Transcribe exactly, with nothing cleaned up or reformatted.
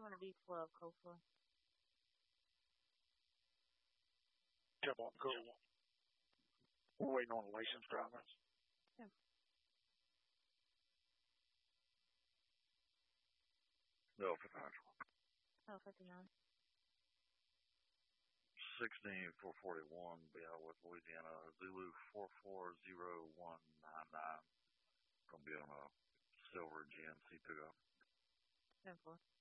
two hundred B twelve, code four. Jump on cool. We're waiting on the license drivers. Yeah. No, fifty-nine. Oh, fifty-nine. sixteen four forty-one, Behind West Louisiana, Zulu four four zero one nine nine. Gonna be on a silver G M C pickup. ten four.